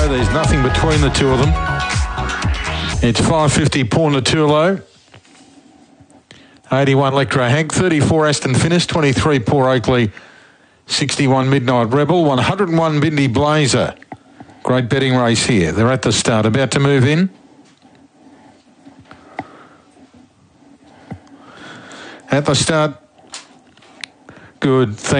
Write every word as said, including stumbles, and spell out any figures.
Natulo. There's nothing between the two of them. It's five fifty Paul Natulo. eighty-one Electro Hag. thirty-four Aston Finnis. twenty-three Poor Oakley. sixty-one Midnight Rebel. one hundred and one Bindi Blazer. Great betting race here. They're at the start. About to move in. At the start. Good. Thank